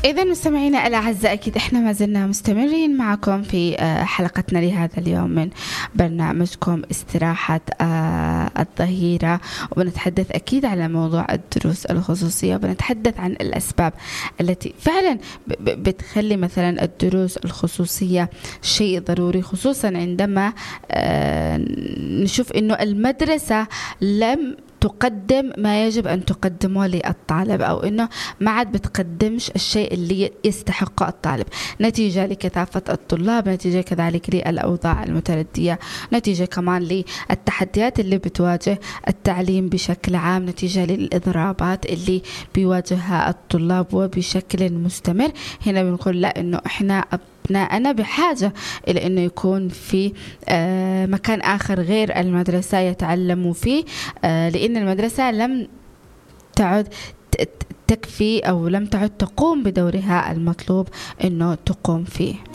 إذا مستمعينا الأعزاء، أكيد إحنا ما زلنا مستمرين معكم في حلقتنا لهذا اليوم من برنامجكم استراحة الظهيرة، وبنتحدث أكيد على موضوع الدروس الخصوصية، وبنتحدث عن الأسباب التي فعلا بتخلي مثلا الدروس الخصوصية شيء ضروري، خصوصا عندما نشوف إنه المدرسة لم تقدم ما يجب أن تقدمه للطالب، أو إنه ما عاد بتقدمش الشيء اللي يستحقه الطالب، نتيجة لكثافة الطلاب، نتيجة كذلك للأوضاع المتردية، نتيجة كمان للتحديات اللي بتواجه التعليم بشكل عام، نتيجة للإضرابات اللي بيواجهها الطلاب وبشكل مستمر. هنا بنقول لا، إنه إحنا أنا بحاجة إلى أنه يكون في مكان آخر غير المدرسة يتعلموا فيه، لأن المدرسة لم تعد تكفي أو لم تعد تقوم بدورها المطلوب أنه تقوم فيه.